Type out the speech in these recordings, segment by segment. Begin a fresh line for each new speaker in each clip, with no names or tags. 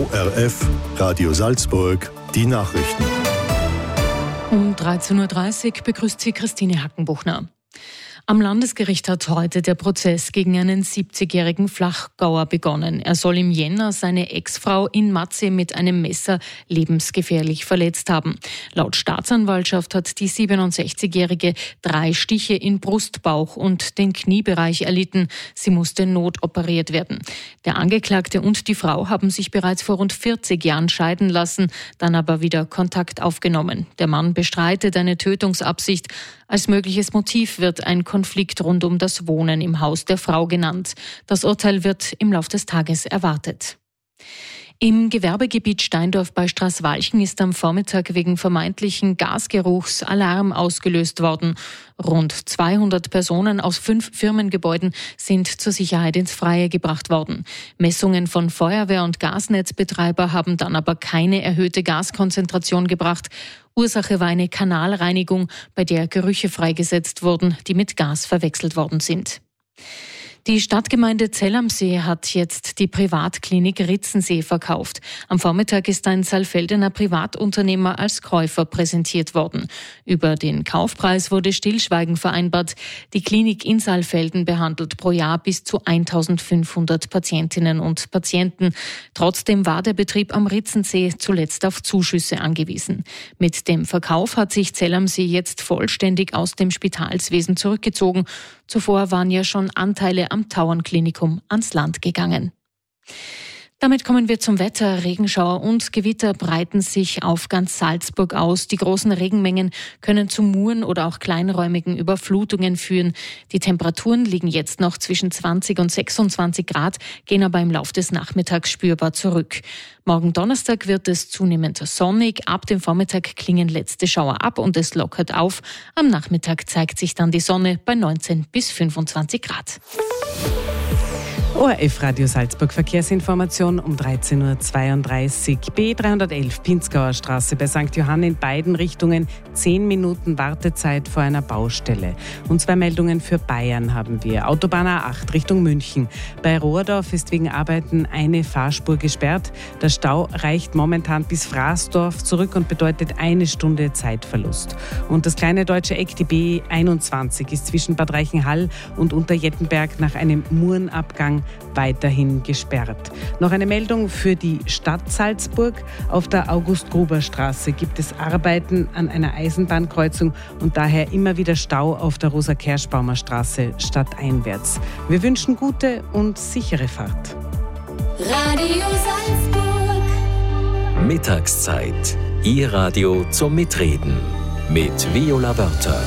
ORF Radio Salzburg, die Nachrichten.
Um 13.30 Uhr begrüßt sie Christine Hackenbuchner. Am Landesgericht hat heute der Prozess gegen einen 70-jährigen Flachgauer begonnen. Er soll im Jänner seine Ex-Frau in Matzeh mit einem Messer lebensgefährlich verletzt haben. Laut Staatsanwaltschaft hat die 67-jährige 3 Stiche in Brust, Bauch und den Kniebereich erlitten. Sie musste notoperiert werden. Der Angeklagte und die Frau haben sich bereits vor rund 40 Jahren scheiden lassen, dann aber wieder Kontakt aufgenommen. Der Mann bestreitet eine Tötungsabsicht. Als mögliches Motiv wird ein Konflikt rund um das Wohnen im Haus der Frau genannt. Das Urteil wird im Laufe des Tages erwartet. Im Gewerbegebiet Steindorf bei Straßwalchen ist am Vormittag wegen vermeintlichen Gasgeruchs Alarm ausgelöst worden. Rund 200 Personen aus 5 Firmengebäuden sind zur Sicherheit ins Freie gebracht worden. Messungen von Feuerwehr- und Gasnetzbetreiber haben dann aber keine erhöhte Gaskonzentration gebracht. Ursache war eine Kanalreinigung, bei der Gerüche freigesetzt wurden, die mit Gas verwechselt worden sind. Die Stadtgemeinde Zell am See hat jetzt die Privatklinik Ritzensee verkauft. Am Vormittag ist ein Saalfeldener Privatunternehmer als Käufer präsentiert worden. Über den Kaufpreis wurde Stillschweigen vereinbart. Die Klinik in Saalfelden behandelt pro Jahr bis zu 1500 Patientinnen und Patienten. Trotzdem war der Betrieb am Ritzensee zuletzt auf Zuschüsse angewiesen. Mit dem Verkauf hat sich Zell am See jetzt vollständig aus dem Spitalswesen zurückgezogen. Zuvor waren ja schon Anteile am Tauernklinikum ans Land gegangen. Damit kommen wir zum Wetter. Regenschauer und Gewitter breiten sich auf ganz Salzburg aus. Die großen Regenmengen können zu Muren oder auch kleinräumigen Überflutungen führen. Die Temperaturen liegen jetzt noch zwischen 20 und 26 Grad, gehen aber im Laufe des Nachmittags spürbar zurück. Morgen Donnerstag wird es zunehmend sonnig. Ab dem Vormittag klingen letzte Schauer ab und es lockert auf. Am Nachmittag zeigt sich dann die Sonne bei 19 bis 25 Grad.
ORF Radio Salzburg Verkehrsinformation um 13.32 Uhr. B311 Pinzgauer Straße bei St. Johann in beiden Richtungen 10 Minuten Wartezeit vor einer Baustelle. Und 2 Meldungen für Bayern haben wir. Autobahn A8 Richtung München. Bei Rohrdorf ist wegen Arbeiten eine Fahrspur gesperrt. Der Stau reicht momentan bis Fraßdorf zurück und bedeutet 1 Stunde Zeitverlust. Und das kleine deutsche Eck, die B21, ist zwischen Bad Reichenhall und Unterjettenberg nach einem Murenabgang weiterhin gesperrt. Noch eine Meldung für die Stadt Salzburg. Auf der August-Gruber-Straße gibt es Arbeiten an einer Eisenbahnkreuzung und daher immer wieder Stau auf der Rosa-Kerschbaumer-Straße stadteinwärts. Wir wünschen gute und sichere Fahrt.
Radio Salzburg.
Mittagszeit. Ihr Radio zum Mitreden mit Viola Wörter.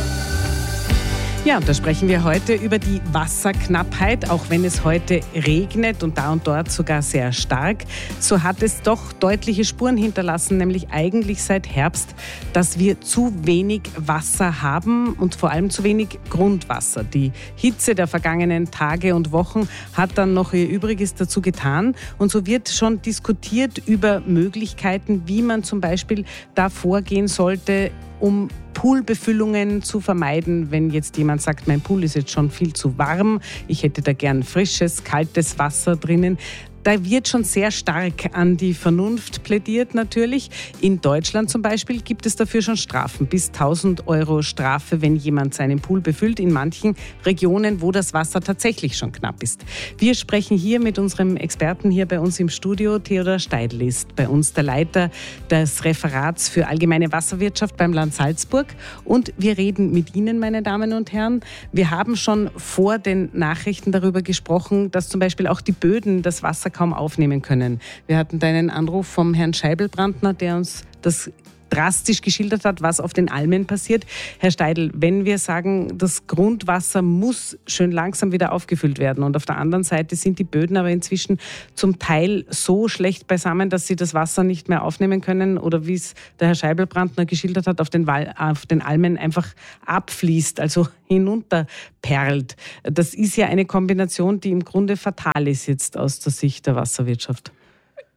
Ja, und da sprechen wir heute über die Wasserknappheit. Auch wenn es heute regnet und da und dort sogar sehr stark, so hat es doch deutliche Spuren hinterlassen, nämlich eigentlich seit Herbst, dass wir zu wenig Wasser haben und vor allem zu wenig Grundwasser. Die Hitze der vergangenen Tage und Wochen hat dann noch ihr Übriges dazu getan. Und so wird schon diskutiert über Möglichkeiten, wie man zum Beispiel da vorgehen sollte, um Poolbefüllungen zu vermeiden, wenn jetzt jemand sagt, mein Pool ist jetzt schon viel zu warm, ich hätte da gern frisches, kaltes Wasser drinnen. Da wird schon sehr stark an die Vernunft plädiert natürlich. In Deutschland zum Beispiel gibt es dafür schon Strafen, bis 1.000 € Strafe, wenn jemand seinen Pool befüllt, in manchen Regionen, wo das Wasser tatsächlich schon knapp ist. Wir sprechen hier mit unserem Experten hier bei uns im Studio. Theodor Steidl ist bei uns der Leiter des Referats für allgemeine Wasserwirtschaft beim Land Salzburg. Und wir reden mit Ihnen, meine Damen und Herren. Wir haben schon vor den Nachrichten darüber gesprochen, dass zum Beispiel auch die Böden das Wasser kaum aufnehmen können. Wir hatten da einen Anruf vom Herrn Scheibel-Brandner, der uns das drastisch geschildert hat, was auf den Almen passiert. Herr Steidl, wenn wir sagen, das Grundwasser muss schön langsam wieder aufgefüllt werden und auf der anderen Seite sind die Böden aber inzwischen zum Teil so schlecht beisammen, dass sie das Wasser nicht mehr aufnehmen können oder wie es der Herr Scheibel-Brandner geschildert hat, auf den Almen einfach abfließt, also hinunterperlt. Das ist ja eine Kombination, die im Grunde fatal ist jetzt aus der Sicht der Wasserwirtschaft.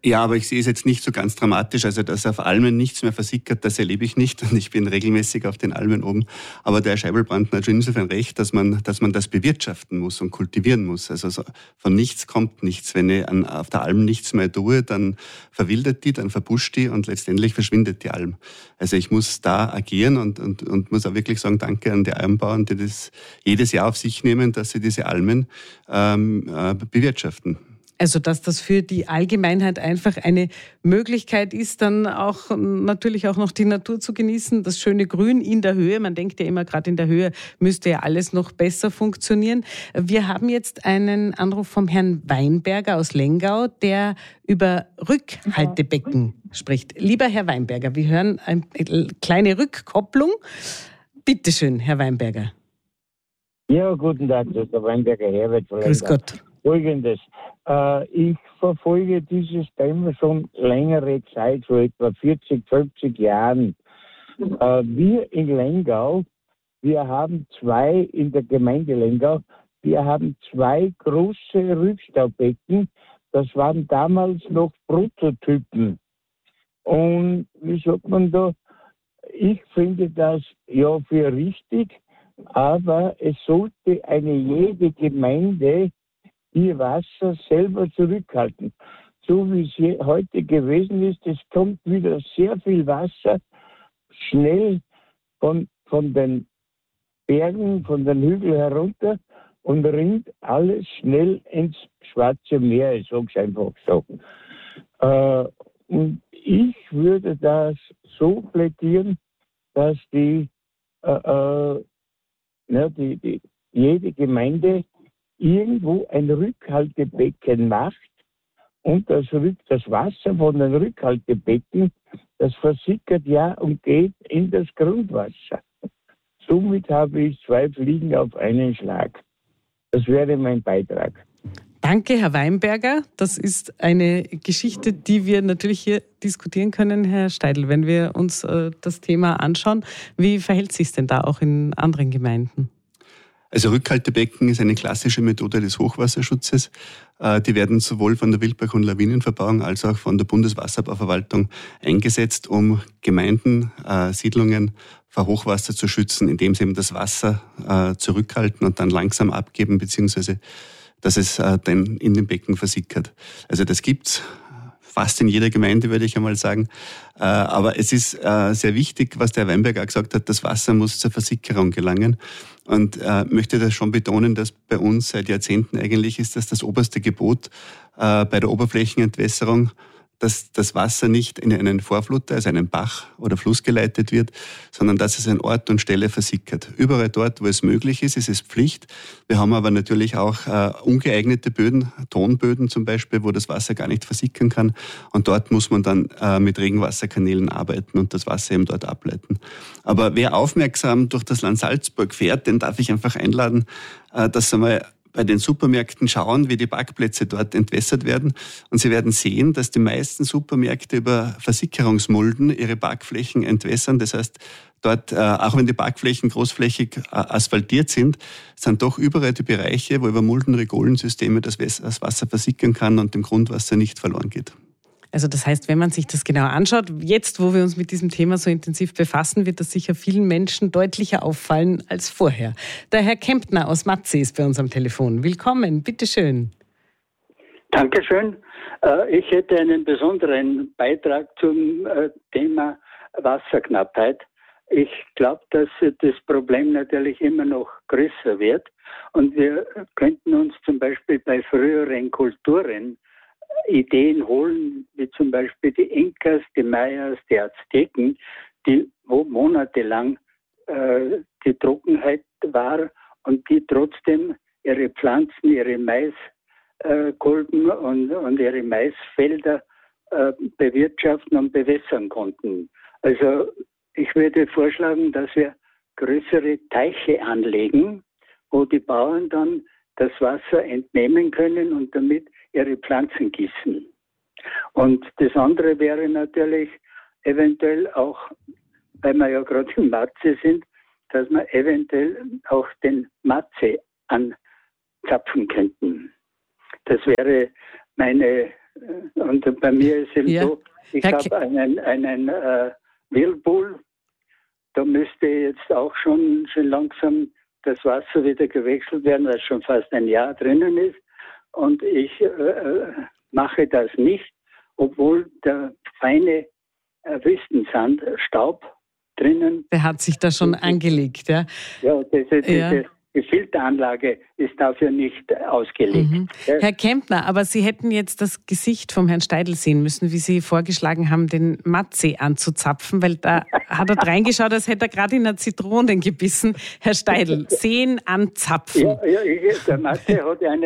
Ja, aber ich sehe es jetzt nicht so ganz dramatisch. Also, dass auf Almen nichts mehr versickert, das erlebe ich nicht. Und ich bin regelmäßig auf den Almen oben. Aber der Herr Scheibel-Brandner hat schon insofern recht, dass man das bewirtschaften muss und kultivieren muss. Also von nichts kommt nichts. Wenn ich auf der Alm nichts mehr tue, dann verwildert die, dann verbuscht die und letztendlich verschwindet die Alm. Also ich muss da agieren und muss auch wirklich sagen, danke an die Almbauern, die das jedes Jahr auf sich nehmen, dass sie diese Almen bewirtschaften.
Also, dass das für die Allgemeinheit einfach eine Möglichkeit ist, dann auch natürlich auch noch die Natur zu genießen, das schöne Grün in der Höhe. Man denkt ja immer, gerade in der Höhe müsste ja alles noch besser funktionieren. Wir haben jetzt einen Anruf vom Herrn Weinberger aus Lengau, der über Rückhaltebecken spricht. Lieber Herr Weinberger, wir hören eine kleine Rückkopplung. Bitte schön, Herr Weinberger.
Ja, guten Tag, das ist der Weinberger Herbert von Lengau.
Grüß Gott.
Folgendes. Ich verfolge dieses Thema schon längere Zeit, so etwa 40, 50 Jahren. Wir in Lengau, wir haben in der Gemeinde Lengau, wir haben 2 große Rückstaubecken. Das waren damals noch Prototypen. Und wie sagt man da? Ich finde das ja für richtig, aber es sollte jede Gemeinde ihr Wasser selber zurückhalten. So wie es heute gewesen ist, es kommt wieder sehr viel Wasser schnell von den Bergen, von den Hügeln herunter und rinnt alles schnell ins Schwarze Meer, ich sage es einfach so. Und ich würde das so plädieren, dass jede Gemeinde irgendwo ein Rückhaltebecken macht und das Wasser von den Rückhaltebecken, das versickert ja und geht in das Grundwasser. Somit habe ich 2 Fliegen auf einen Schlag. Das wäre mein Beitrag.
Danke, Herr Weinberger. Das ist eine Geschichte, die wir natürlich hier diskutieren können, Herr Steidl, wenn wir uns das Thema anschauen. Wie verhält es sich denn da auch in anderen Gemeinden?
Also Rückhaltebecken ist eine klassische Methode des Hochwasserschutzes. Die werden sowohl von der Wildbach- und Lawinenverbauung als auch von der Bundeswasserbauverwaltung eingesetzt, um Gemeinden, Siedlungen vor Hochwasser zu schützen, indem sie eben das Wasser zurückhalten und dann langsam abgeben, beziehungsweise dass es dann in den Becken versickert. Also das gibt's fast in jeder Gemeinde, würde ich einmal sagen. Aber es ist sehr wichtig, was der Weinberger gesagt hat, das Wasser muss zur Versickerung gelangen. Und möchte das schon betonen, dass bei uns seit Jahrzehnten eigentlich ist, dass das oberste Gebot bei der Oberflächenentwässerung, dass das Wasser nicht in einen Vorfluter, also einen Bach oder Fluss geleitet wird, sondern dass es an Ort und Stelle versickert. Überall dort, wo es möglich ist, ist es Pflicht. Wir haben aber natürlich auch ungeeignete Böden, Tonböden zum Beispiel, wo das Wasser gar nicht versickern kann. Und dort muss man dann mit Regenwasserkanälen arbeiten und das Wasser eben dort ableiten. Aber wer aufmerksam durch das Land Salzburg fährt, den darf ich einfach einladen, dass einmal bei den Supermärkten schauen, wie die Parkplätze dort entwässert werden. Und Sie werden sehen, dass die meisten Supermärkte über Versickerungsmulden ihre Parkflächen entwässern. Das heißt, dort, auch wenn die Parkflächen großflächig asphaltiert sind doch überall die Bereiche, wo über Mulden-Regolensysteme das Wasser versickern kann und dem Grundwasser nicht verloren geht.
Also das heißt, wenn man sich das genau anschaut, jetzt, wo wir uns mit diesem Thema so intensiv befassen, wird das sicher vielen Menschen deutlicher auffallen als vorher. Der Herr Kemptner aus Matzee ist bei uns am Telefon. Willkommen, bitteschön.
Dankeschön. Ich hätte einen besonderen Beitrag zum Thema Wasserknappheit. Ich glaube, dass das Problem natürlich immer noch größer wird. Und wir könnten uns zum Beispiel bei früheren Kulturen Ideen holen, wie zum Beispiel die Inkas, die Mayas, die Azteken, wo monatelang die Trockenheit war und die trotzdem ihre Pflanzen, ihre Maiskolben und ihre Maisfelder bewirtschaften und bewässern konnten. Also ich würde vorschlagen, dass wir größere Teiche anlegen, wo die Bauern dann das Wasser entnehmen können und damit ihre Pflanzen gießen. Und das andere wäre natürlich eventuell auch, weil wir ja gerade im Matze sind, dass wir eventuell auch den Matze anzapfen könnten. Das wäre meine Und bei mir ist eben so, ich habe einen Whirlpool. Da müsste jetzt auch schon langsam das Wasser wieder gewechselt werden, weil es schon fast ein Jahr drinnen ist. Und ich mache das nicht, obwohl der feine Wüstensandstaub drinnen.
Der hat sich da schon angelegt, ja?
Ja, die Filteranlage ist dafür nicht ausgelegt.
Mhm. Herr Kempner, aber Sie hätten jetzt das Gesicht vom Herrn Steidl sehen müssen, wie Sie vorgeschlagen haben, den Matze anzuzapfen, weil da hat er reingeschaut, als hätte er gerade in einer Zitrone gebissen. Herr Steidl, sehen, anzapfen.
Ja, der Matze hat an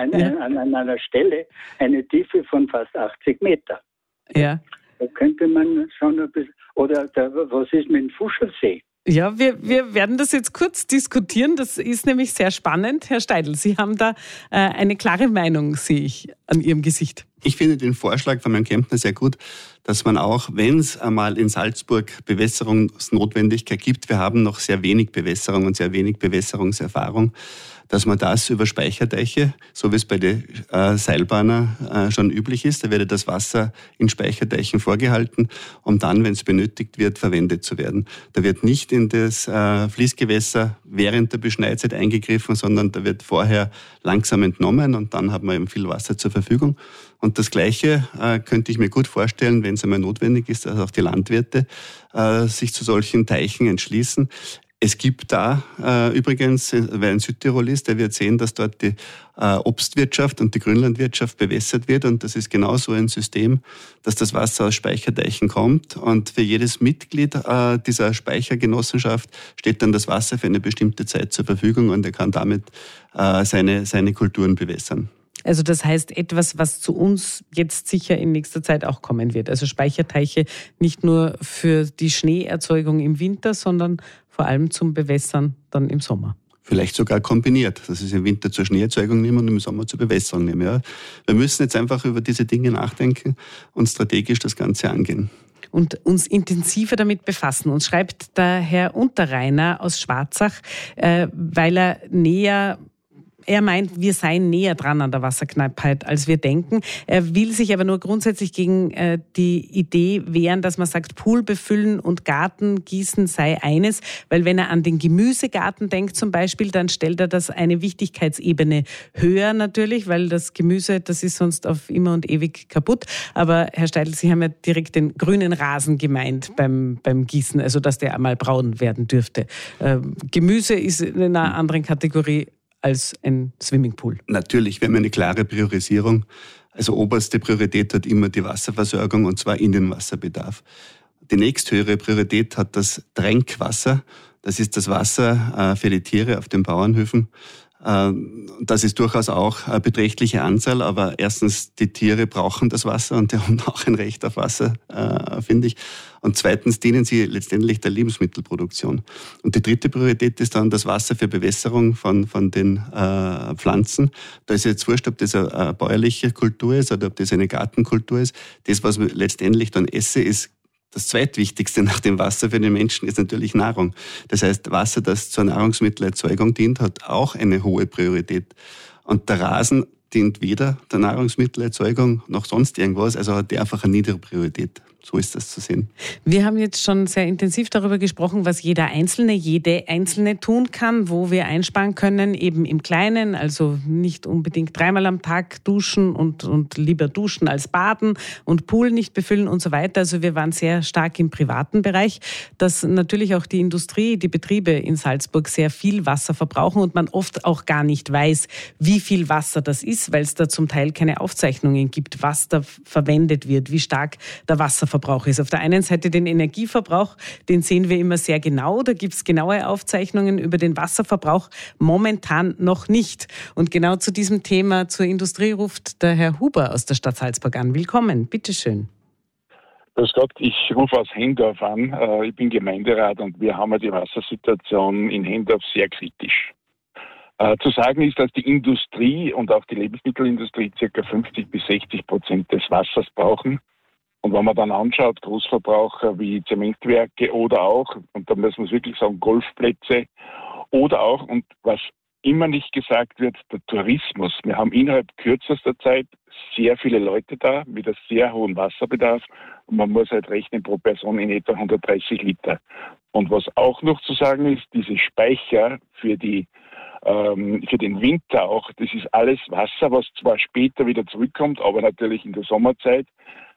einer Stelle eine Tiefe von fast 80 Meter.
Ja.
Da könnte man schon ein bisschen, oder was ist mit dem Fuschelsee?
Ja, wir werden das jetzt kurz diskutieren. Das ist nämlich sehr spannend. Herr Steidl, Sie haben da eine klare Meinung, sehe ich an Ihrem Gesicht.
Ich finde den Vorschlag von Herrn Kempner sehr gut, dass man auch, wenn es einmal in Salzburg Bewässerungsnotwendigkeit gibt, wir haben noch sehr wenig Bewässerung und sehr wenig Bewässerungserfahrung, dass man das über Speicherteiche, so wie es bei den Seilbahner schon üblich ist, da werde das Wasser in Speicherteichen vorgehalten, um dann, wenn es benötigt wird, verwendet zu werden. Da wird nicht in das Fließgewässer während der Beschneizeit eingegriffen, sondern da wird vorher langsam entnommen und dann hat man eben viel Wasser zur Verfügung. Und das Gleiche könnte ich mir gut vorstellen, wenn es einmal notwendig ist, dass auch die Landwirte sich zu solchen Teichen entschließen. Es gibt da übrigens, wer in Südtirol ist, der wird sehen, dass dort die Obstwirtschaft und die Grünlandwirtschaft bewässert wird. Und das ist genau so ein System, dass das Wasser aus Speicherteichen kommt. Und für jedes Mitglied dieser Speichergenossenschaft steht dann das Wasser für eine bestimmte Zeit zur Verfügung und er kann damit seine Kulturen bewässern.
Also das heißt etwas, was zu uns jetzt sicher in nächster Zeit auch kommen wird. Also Speicherteiche nicht nur für die Schneeerzeugung im Winter, sondern vor allem zum Bewässern dann im Sommer.
Vielleicht sogar kombiniert, dass ich es im Winter zur Schneeerzeugung nehme und im Sommer zur Bewässerung nehme. Ja. Wir müssen jetzt einfach über diese Dinge nachdenken und strategisch das Ganze angehen.
Und uns intensiver damit befassen. Uns schreibt der Herr Unterreiner aus Schwarzach, weil er meint, wir seien näher dran an der Wasserknappheit, als wir denken. Er will sich aber nur grundsätzlich gegen die Idee wehren, dass man sagt, Pool befüllen und Garten gießen sei eines. Weil wenn er an den Gemüsegarten denkt zum Beispiel, dann stellt er das eine Wichtigkeitsebene höher natürlich, weil das Gemüse, das ist sonst auf immer und ewig kaputt. Aber Herr Steidl, Sie haben ja direkt den grünen Rasen gemeint beim Gießen, also dass der einmal braun werden dürfte. Gemüse ist in einer anderen Kategorie als ein Swimmingpool. Natürlich, wir haben eine klare Priorisierung.
Also oberste Priorität hat immer die Wasserversorgung und zwar in den Wasserbedarf. Die nächsthöhere Priorität hat das Tränkwasser. Das ist das Wasser für die Tiere auf den Bauernhöfen. Das ist durchaus auch eine beträchtliche Anzahl, aber erstens, die Tiere brauchen das Wasser und die haben auch ein Recht auf Wasser, finde ich. Und zweitens dienen sie letztendlich der Lebensmittelproduktion. Und die dritte Priorität ist dann das Wasser für Bewässerung von den Pflanzen. Da ist jetzt wurscht, ob das eine bäuerliche Kultur ist oder ob das eine Gartenkultur ist. Das, was wir letztendlich dann esse, ist das zweitwichtigste nach dem Wasser für den Menschen ist natürlich Nahrung. Das heißt, Wasser, das zur Nahrungsmittelerzeugung dient, hat auch eine hohe Priorität. Und der Rasen dient weder der Nahrungsmittelerzeugung noch sonst irgendwas, also hat der einfach eine niedere Priorität. So ist das zu sehen. Wir haben jetzt schon sehr intensiv darüber gesprochen, was jede Einzelne tun kann, wo wir einsparen können, eben im Kleinen, also nicht unbedingt 3-mal am Tag duschen und lieber duschen als baden und Pool nicht befüllen und so weiter. Also wir waren sehr stark im privaten Bereich, dass natürlich auch die Industrie, die Betriebe in Salzburg sehr viel Wasser verbrauchen und man oft auch gar nicht weiß, wie viel Wasser das ist, weil es da zum Teil keine Aufzeichnungen gibt, was da verwendet wird, wie stark der Wasserverbrauch ist. Auf der einen Seite den Energieverbrauch, den sehen wir immer sehr genau. Da gibt es genaue Aufzeichnungen über den Wasserverbrauch, momentan noch nicht. Und genau zu diesem Thema zur Industrie ruft der Herr Huber aus der Stadt Salzburg an. Willkommen, bitteschön.
Grüß Gott, ich rufe aus Hendorf an. Ich bin Gemeinderat und wir haben die Wassersituation in Hendorf sehr kritisch. Zu sagen ist, dass die Industrie und auch die Lebensmittelindustrie ca. 50-60% des Wassers brauchen. Und wenn man dann anschaut, Großverbraucher wie Zementwerke oder auch, und da muss man wirklich sagen, Golfplätze oder auch, und was immer nicht gesagt wird, der Tourismus. Wir haben innerhalb kürzester Zeit sehr viele Leute da mit einem sehr hohen Wasserbedarf und man muss halt rechnen pro Person in etwa 130 Liter. Und was auch noch zu sagen ist, diese Speicher für den Winter auch, das ist alles Wasser, was zwar später wieder zurückkommt, aber natürlich in der Sommerzeit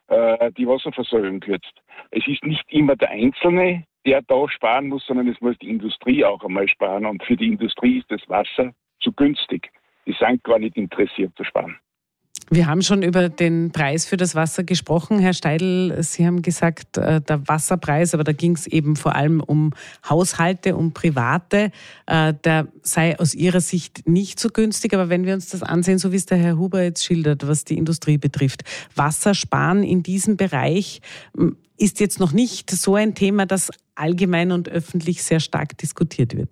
die Wasserversorgung kürzt. Es ist nicht immer der Einzelne, der da sparen muss, sondern es muss die Industrie auch einmal sparen. Und für die Industrie ist das Wasser zu günstig. Die sind gar nicht interessiert zu sparen.
Wir haben schon über den Preis für das Wasser gesprochen. Herr Steidl, Sie haben gesagt, der Wasserpreis, aber da ging es eben vor allem um Haushalte, um Private. Der sei aus Ihrer Sicht nicht so günstig. Aber wenn wir uns das ansehen, so wie es der Herr Huber jetzt schildert, was die Industrie betrifft, Wassersparen in diesem Bereich ist jetzt noch nicht so ein Thema, das allgemein und öffentlich sehr stark diskutiert wird.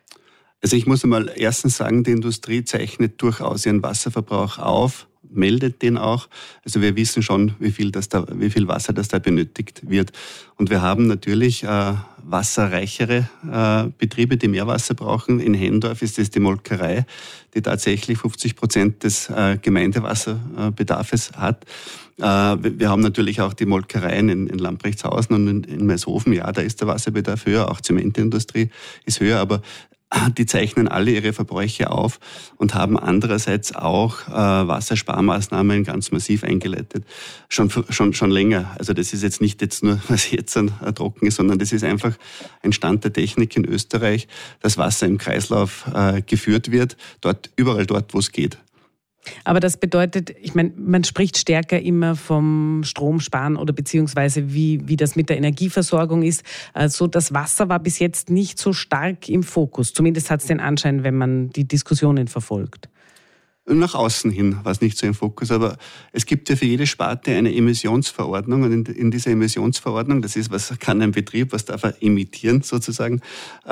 Also ich muss einmal erstens sagen, die Industrie zeichnet durchaus ihren Wasserverbrauch auf, meldet den auch. Also wir wissen schon, wie viel Wasser das da benötigt wird. Und wir haben natürlich wasserreichere Betriebe, die mehr Wasser brauchen. In Hendorf ist es die Molkerei, die tatsächlich 50% des Gemeindewasserbedarfes hat. Wir haben natürlich auch die Molkereien in Lamprechtshausen und in Meishofen. Ja, da ist der Wasserbedarf höher, auch Zementindustrie ist höher, aber die zeichnen alle ihre Verbräuche auf und haben andererseits auch Wassersparmaßnahmen ganz massiv eingeleitet. Schon länger. Also das ist jetzt nicht nur, was jetzt trocken ist, sondern das ist einfach ein Stand der Technik in Österreich, dass Wasser im Kreislauf geführt wird, überall dort, wo es geht.
Aber das bedeutet, ich meine, man spricht stärker immer vom Stromsparen oder beziehungsweise wie das mit der Energieversorgung ist. Also das Wasser war bis jetzt nicht so stark im Fokus. Zumindest hat es den Anschein, wenn man die Diskussionen verfolgt.
Nach außen hin war es nicht so im Fokus, aber es gibt ja für jede Sparte eine Emissionsverordnung und in dieser Emissionsverordnung, das ist, was kann ein Betrieb, was darf er emittieren sozusagen,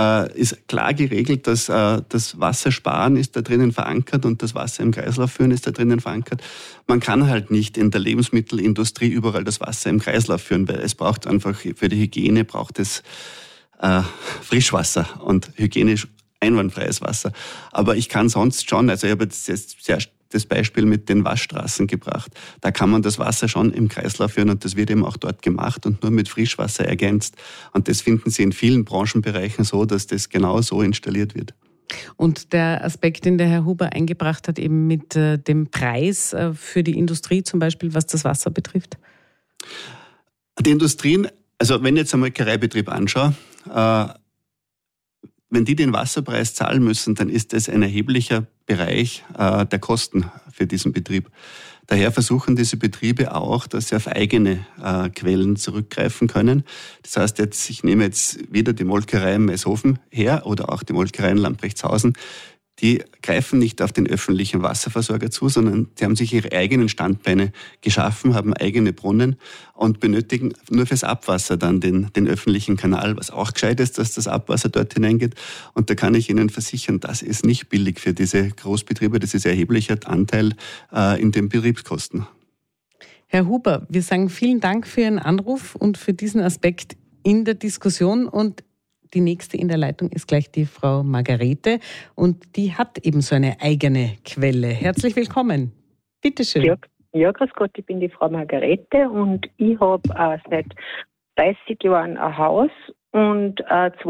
ist klar geregelt, dass das Wassersparen ist da drinnen verankert und das Wasser im Kreislauf führen ist da drinnen verankert. Man kann halt nicht in der Lebensmittelindustrie überall das Wasser im Kreislauf führen, weil es braucht einfach, für die Hygiene braucht es Frischwasser und hygienisch einwandfreies Wasser. Aber ich kann sonst schon, also ich habe jetzt das Beispiel mit den Waschstraßen gebracht, da kann man das Wasser schon im Kreislauf führen und das wird eben auch dort gemacht und nur mit Frischwasser ergänzt. Und das finden Sie in vielen Branchenbereichen so, dass das genau so installiert wird.
Und der Aspekt, den der Herr Huber eingebracht hat, eben mit dem Preis für die Industrie zum Beispiel, was das Wasser betrifft?
Die Industrien, also wenn ich jetzt einen Molkereibetrieb anschaue, wenn die den Wasserpreis zahlen müssen, dann ist das ein erheblicher Bereich der Kosten für diesen Betrieb. Daher versuchen diese Betriebe auch, dass sie auf eigene Quellen zurückgreifen können. Das heißt, ich nehme jetzt wieder die Molkerei in Meishofen her oder auch die Molkerei in Lamprechtshausen. Die greifen nicht auf den öffentlichen Wasserversorger zu, sondern die haben sich ihre eigenen Standbeine geschaffen, haben eigene Brunnen und benötigen nur fürs Abwasser dann den öffentlichen Kanal, was auch gescheit ist, dass das Abwasser dort hineingeht. Und da kann ich Ihnen versichern, das ist nicht billig für diese Großbetriebe. Das ist ein erheblicher Anteil in den Betriebskosten.
Herr Huber, wir sagen vielen Dank für Ihren Anruf und für diesen Aspekt in der Diskussion. Und die nächste in der Leitung ist gleich die Frau Margarete und die hat eben so eine eigene Quelle. Herzlich willkommen. Bitte schön.
Ja, grüß Gott, ich bin die Frau Margarete und ich habe seit 30 Jahren ein Haus und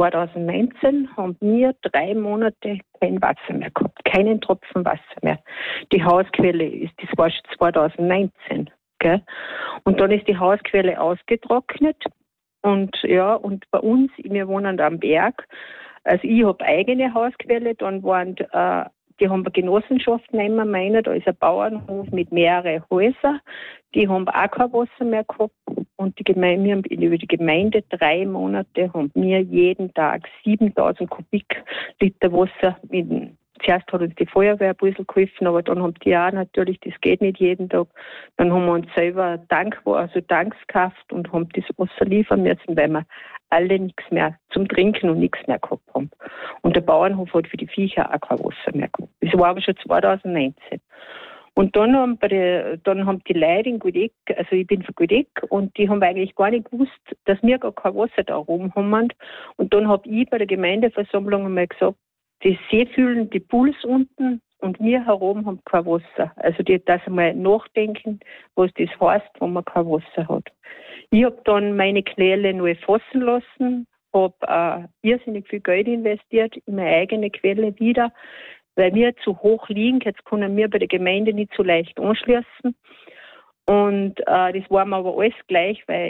2019 haben wir 3 Monate kein Wasser mehr gehabt, keinen Tropfen Wasser mehr. Die Hausquelle das war schon 2019. Gell? Und dann ist die Hausquelle ausgetrocknet. Und bei uns, wir wohnen da am Berg, also ich habe eigene Hausquelle, dann waren, die haben eine Genossenschaft nehmen meiner, da ist ein Bauernhof mit mehreren Häusern, die haben auch kein Wasser mehr gehabt und wir haben über die Gemeinde 3 Monate haben wir jeden Tag 7000 Kubikliter Wasser mit. Zuerst hat uns die Feuerwehr ein bisschen geholfen, aber dann haben die auch natürlich, das geht nicht jeden Tag. Dann haben wir uns selber Tanks gekauft und haben das Wasser liefern müssen, weil wir alle nichts mehr zum Trinken und nichts mehr gehabt haben. Und der Bauernhof hat für die Viecher auch kein Wasser mehr gehabt. Das war aber schon 2019. Und dann haben die Leute in Gudeck, also ich bin von Gudeck, und die haben eigentlich gar nicht gewusst, dass wir gar kein Wasser da oben haben. Und dann habe ich bei der Gemeindeversammlung einmal gesagt, die seefüllende Pools unten und wir herum haben kein Wasser. Also die das einmal nachdenken, was das heißt, wenn man kein Wasser hat. Ich habe dann meine Quelle neu fassen lassen, habe irrsinnig viel Geld investiert in meine eigene Quelle wieder, weil wir zu hoch liegen. Jetzt können wir bei der Gemeinde nicht so leicht anschließen. Und das war mir aber alles gleich, weil